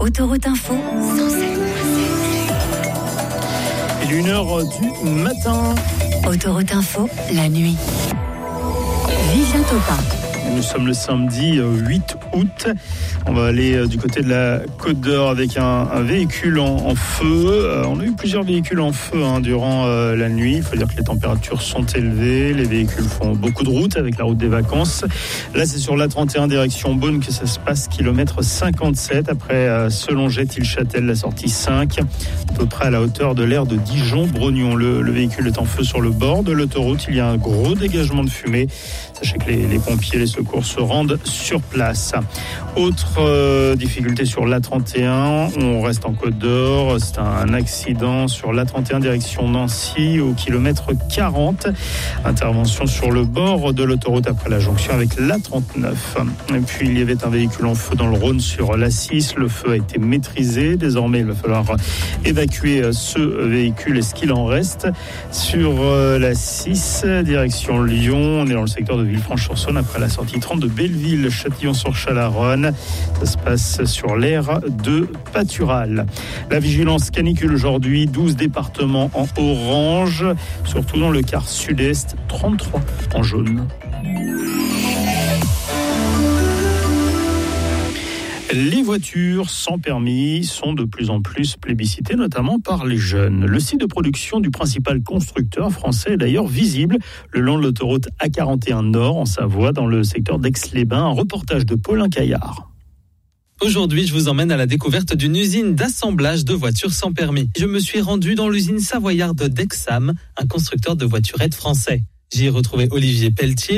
Autoroute Info, 107.7. Il est 1h du matin. Autoroute Info, la nuit. Vivien Topin. Nous sommes le samedi 8 août. On va aller du côté de la Côte d'Or avec un véhicule en feu. On a eu plusieurs véhicules en feu durant la nuit. Il faut dire que les températures sont élevées. Les véhicules font beaucoup de route avec la route des vacances. Là, c'est sur l'A31 direction Beaune que ça se passe, kilomètre 57. Après Selonget-Île-Châtel, la sortie 5. À peu près à la hauteur de l'aire de Dijon-Brognon. Le véhicule est en feu sur le bord de l'autoroute. Il y a un gros dégagement de fumée. Sachez que les pompiers et les secours se rendent sur place. Autre difficulté sur l'A31, on reste en Côte d'Or. C'est un accident sur l'A31 direction Nancy au kilomètre 40. Intervention sur le bord de l'autoroute après la jonction avec l'A39. Et puis il y avait un véhicule en feu dans le Rhône sur l'A6. Le feu a été maîtrisé. Désormais, il va falloir évacuer ce véhicule et ce qu'il en reste. Sur l'A6 direction Lyon, on est dans le secteur de Villefranche-sur-Saône après la sortie 30 de Belleville, Châtillon-sur-Chalaronne. Ça se passe sur l'aire de Patural. La vigilance canicule aujourd'hui, 12 départements en orange, surtout dans le quart sud-est, 33 en jaune. Les voitures sans permis sont de plus en plus plébiscitées, notamment par les jeunes. Le site de production du principal constructeur français est d'ailleurs visible le long de l'autoroute A41 Nord en Savoie, dans le secteur d'Aix-les-Bains. Un reportage de Paulin Caillard. Aujourd'hui, je vous emmène à la découverte d'une usine d'assemblage de voitures sans permis. Je me suis rendu dans l'usine savoyarde d'Exam, un constructeur de voiturettes français. J'y ai retrouvé Olivier Pelletier,